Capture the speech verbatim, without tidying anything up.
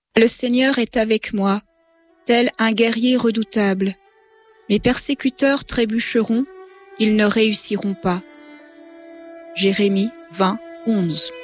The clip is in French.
Le Seigneur est avec moi, tel un guerrier redoutable. Mes persécuteurs trébucheront, ils ne réussiront pas. Jérémie vingt, onze.